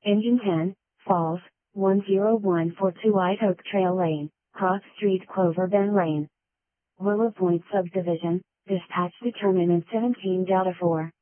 Engine 10, Falls, 10142 White Oak Trail Lane, Cross Street Clover Bend Lane. Willow Point Subdivision, dispatch determinant 17 Delta 4.